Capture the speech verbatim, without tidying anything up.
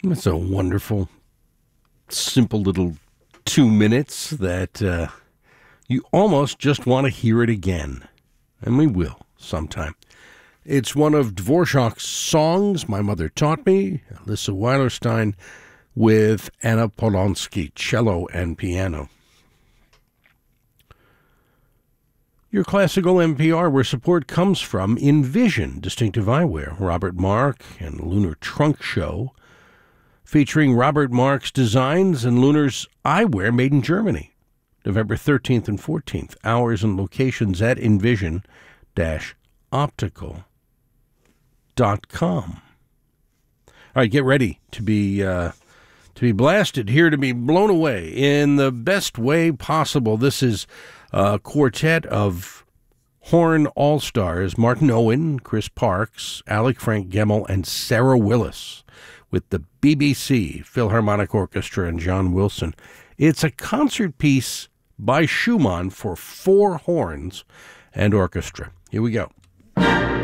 It's a wonderful, simple little two minutes that uh, you almost just want to hear it again. And we will sometime. It's one of Dvorak's songs my mother taught me, Alyssa Weilerstein, with Anna Polonsky, cello and piano. Your classical N P R, where support comes from Envision, Distinctive Eyewear, Robert Mark and Lunar Trunk Show, featuring Robert Mark's designs and Lunar's eyewear made in Germany. November thirteenth and fourteenth, hours and locations at envision dash optical dot com. All right, get ready to be uh, to be blasted here, to be blown away in the best way possible. This is a quartet of horn all-stars, Martin Owen, Chris Parks, Alec Frank Gemmel, and Sarah Willis, with the B B C Philharmonic Orchestra and John Wilson. It's a concert piece by Schumann for four horns and orchestra. Here we go.